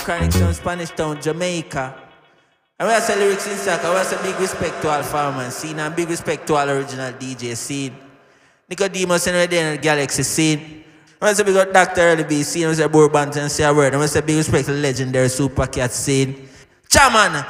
Chronic Town, Spanish Town, Jamaica. And we have some lyrics in stock, and we have some big respect to all farmers scene, and big respect to all original DJ scene. Nicodemus and Red in the Galaxy scene. I want to say big up Dr. Early B scene, I want to say Bourbon and say a word. I want to say big respect to the legendary Super Cat scene. Chairman,